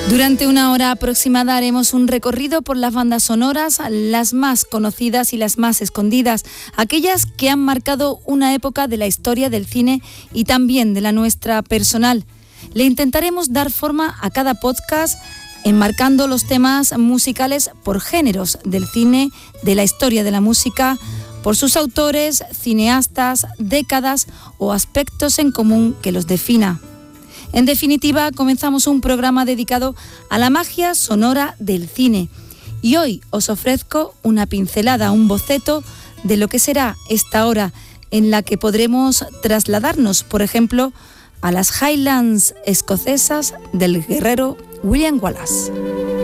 Durante una hora aproximada haremos un recorrido por las bandas sonoras, las más conocidas y las más escondidas, aquellas que han marcado una época de la historia del cine y también de la nuestra personal. Le intentaremos dar forma a cada podcast enmarcando los temas musicales por géneros del cine, de la historia de la música, por sus autores, cineastas, décadas o aspectos en común que los defina. En definitiva, comenzamos un programa dedicado a la magia sonora del cine. Y hoy os ofrezco una pincelada, un boceto de lo que será esta hora en la que podremos trasladarnos, por ejemplo, a las Highlands escocesas del guerrero William Wallace.